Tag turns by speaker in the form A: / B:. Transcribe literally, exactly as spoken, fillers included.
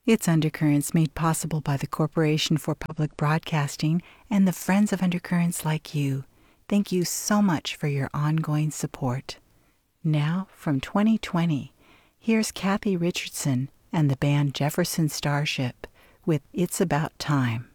A: It's Undercurrents, made possible by the Corporation for Public Broadcasting and the friends of Undercurrents like you. Thank you so much for your ongoing support. Now, from twenty twenty, here's Kathy Richardson and the band Jefferson Starship with It's About Time.